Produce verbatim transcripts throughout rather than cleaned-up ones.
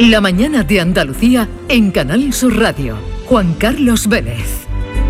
La mañana de Andalucía en Canal Sur Radio. Juan Carlos Vélez.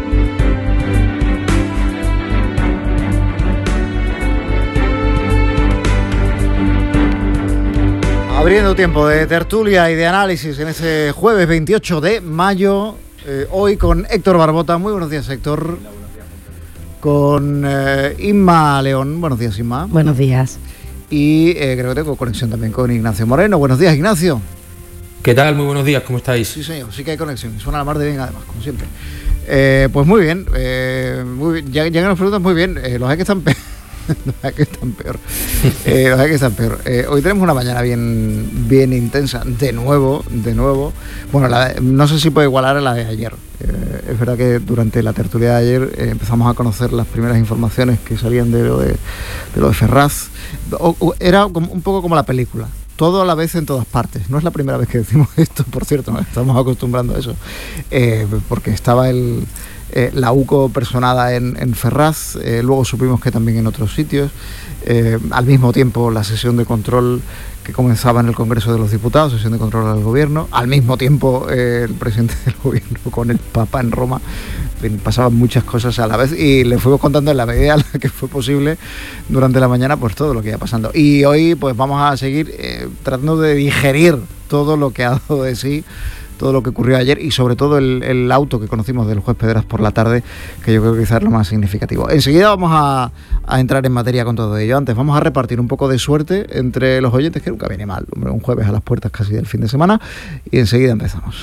Abriendo tiempo de tertulia y de análisis en ese jueves veintiocho de mayo, eh, hoy con Héctor Barbota. Muy buenos días, Héctor. Con eh, Inma León. Buenos días, Inma. Buenos días. Y eh, creo que tengo conexión también con Ignacio Moreno. Buenos días, Ignacio. ¿Qué tal? Muy buenos días, ¿cómo estáis? Sí, señor, sí que hay conexión. Suena la mar de bien, además, como siempre. Eh, pues muy bien. Eh, muy bien. Ya, ya que nos preguntan, muy bien. Eh, los hay que están peor. Los hay que están peor. Eh, los hay que están peor. Eh, hoy tenemos una mañana bien, bien intensa. De nuevo, de nuevo. Bueno, la, no sé si puede igualar a la de ayer. Eh, es verdad que durante la tertulia de ayer eh, empezamos a conocer las primeras informaciones que salían de lo de, de, lo de Ferraz. O, o, era como, un poco como la película. Todo a la vez en todas partes. No es la primera vez que decimos esto, por cierto, nos estamos acostumbrando a eso. Eh, porque estaba el, eh, la UCO personada en, en Ferraz, eh, luego supimos que también en otros sitios. Eh, al mismo tiempo la sesión de control que comenzaba en el Congreso de los Diputados, sesión de control al gobierno. Al mismo tiempo eh, el presidente del gobierno con el Papa en Roma. Pasaban muchas cosas a la vez y le fuimos contando en la medida en la que fue posible durante la mañana pues todo lo que iba pasando. Y hoy pues vamos a seguir eh, tratando de digerir todo lo que ha dado de sí, todo lo que ocurrió ayer y sobre todo el, el auto que conocimos del juez Pedraz por la tarde, que yo creo que quizás es lo más significativo. Enseguida vamos a, a entrar en materia con todo ello. Antes vamos a repartir un poco de suerte entre los oyentes, que nunca viene mal, hombre, un jueves a las puertas casi del fin de semana, y enseguida empezamos.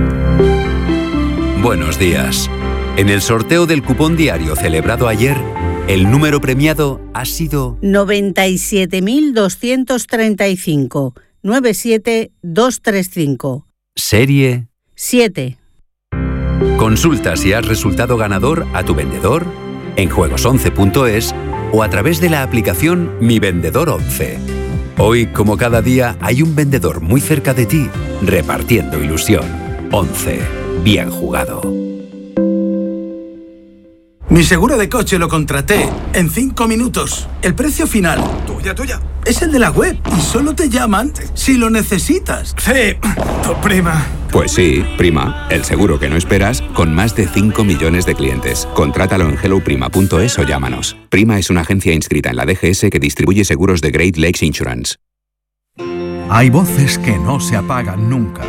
Buenos días. En el sorteo del cupón diario celebrado ayer, el número premiado ha sido noventa y siete mil doscientos treinta y cinco, noventa y siete mil doscientos treinta y cinco. Serie siete. Consulta si has resultado ganador a tu vendedor, en juegos once punto es o a través de la aplicación Mi Vendedor once. Hoy, como cada día, hay un vendedor muy cerca de ti, repartiendo ilusión. once. Bien jugado. Mi seguro de coche lo contraté en cinco minutos. El precio final, tuya, tuya, es el de la web y solo te llaman si lo necesitas. Sí, tu prima. Pues sí, Prima, el seguro que no esperas con más de cinco millones de clientes. Contrátalo en hello prima punto es o llámanos. Prima es una agencia inscrita en la D G S que distribuye seguros de Great Lakes Insurance. Hay voces que no se apagan nunca.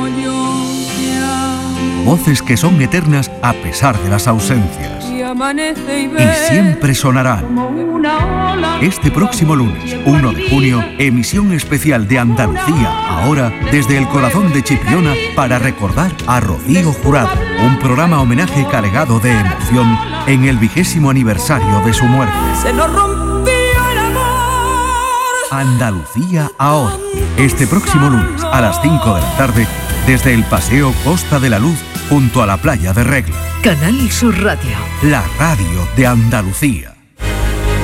Voces que son eternas a pesar de las ausencias. Y siempre sonarán. Este próximo lunes, uno de junio, emisión especial de Andalucía, ahora desde el corazón de Chipiona, para recordar a Rocío Jurado. Un programa homenaje cargado de emoción en el vigésimo aniversario de su muerte. Se nos rompió el amor. Andalucía ahora. Este próximo lunes a las cinco de la tarde, desde el Paseo Costa de la Luz, junto a la playa de Regla. Canal Sur Radio. La radio de Andalucía.